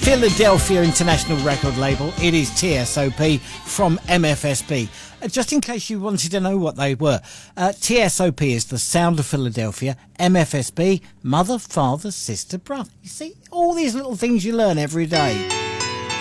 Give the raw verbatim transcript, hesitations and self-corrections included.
Philadelphia International Record Label. It is T S O P from M F S B. Uh, just in case you wanted to know what they were, uh, T S O P is the sound of Philadelphia. M F S B, mother, father, sister, brother. You see, all these little things you learn every day.